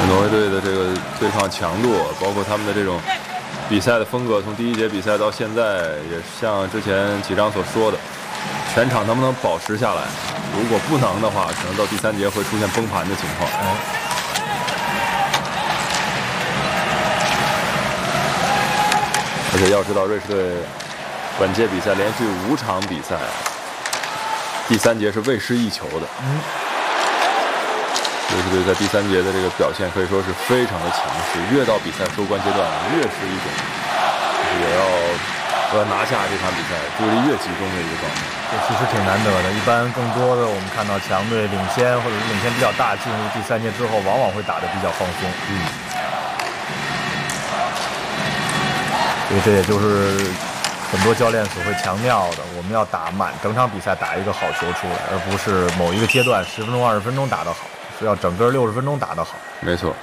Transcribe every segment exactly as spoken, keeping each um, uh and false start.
挪威队的这个对抗强度，包括他们的这种比赛的风格，从第一节比赛到现在，也像之前几章所说的，全场能不能保持下来？如果不能的话，可能到第三节会出现崩盘的情况。 哎， 而且要知道，瑞士队本届比赛连续五场比赛，第三节是未失一球的。 嗯。 瑞士队在第三节的这个表现可以说是非常的强势，越到比赛收官阶段，越是一种就是也要我要拿下这场比赛，注意力越集中的一个状态。 这其实挺难得的。一般更多的我们看到强队领先或者是领先比较大，进入第三节之后，往往会打得比较放松。 嗯。 所以这也就是很多教练所会强调的，我们要打满整场比赛，打一个好球出来，而不是某一个阶段十分钟、二十分钟打得好，是要整个六十分钟打得好。 没错。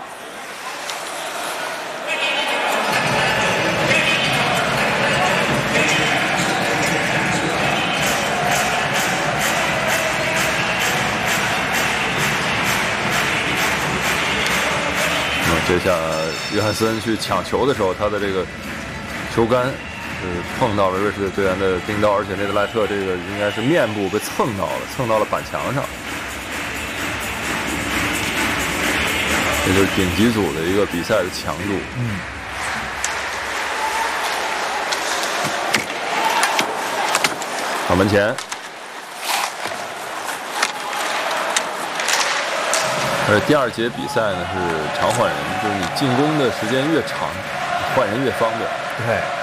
那么这下约翰森去抢球的时候，他的这个球杆是碰到了瑞士队队员的冰刀，而且内德莱特这个应该是面部被蹭到了，蹭到了板墙上。这就是顶级组的一个比赛的强度。 嗯。 好，门前。而第二节比赛呢是常换人，就是你进攻的时间越长，换人越方便。 对。